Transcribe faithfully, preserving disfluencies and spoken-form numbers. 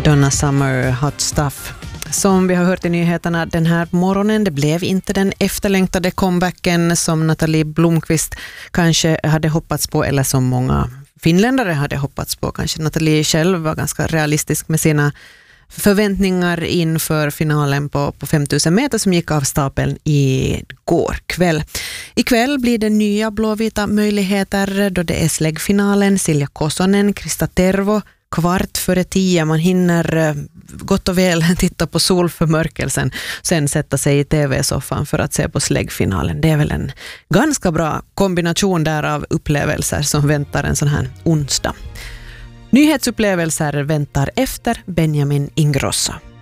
Donna Summer, Hot Stuff. Som vi har hört i nyheterna den här morgonen, det blev inte den efterlängtade comebacken som Nathalie Blomqvist kanske hade hoppats på, eller som många finländare hade hoppats på. Kanske Nathalie själv var ganska realistisk med sina förväntningar inför finalen på, på fem tusen meter som gick av stapeln igår kväll. Ikväll blir det nya blåvita möjligheter då det är släggfinalen. Silja Kosonen, Krista Tervo, kvart före tio. Man hinner gott och väl titta på solförmörkelsen, sen sätta sig i tv-soffan för att se på släggfinalen. Det är väl en ganska bra kombination där av upplevelser som väntar en sån här onsdag. Nyhetsupplevelser väntar efter Benjamin Ingrosso.